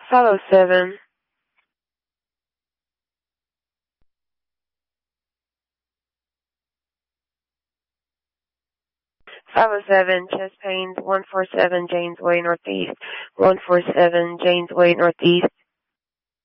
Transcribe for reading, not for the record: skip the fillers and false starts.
507. 507, chest pains, 147 James Way Northeast, 147 James Way Northeast.